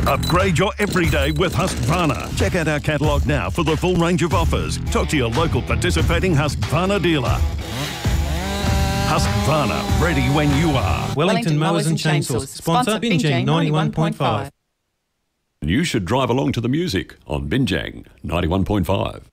Upgrade your everyday with Husqvarna. Check out our catalogue now for the full range of offers. Talk to your local participating Husqvarna dealer. Husqvarna, ready when you are. Wellington Mowers and Chainsaws. Sponsor Binjang 91.5. You should drive along to the music on Binjang 91.5.